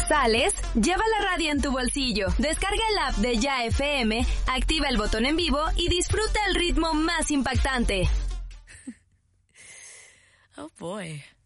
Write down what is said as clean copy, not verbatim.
¿Sales? Lleva la radio en tu bolsillo. Descarga el app de Ya FM, activa el botón en vivo y disfruta el ritmo más impactante. Oh boy.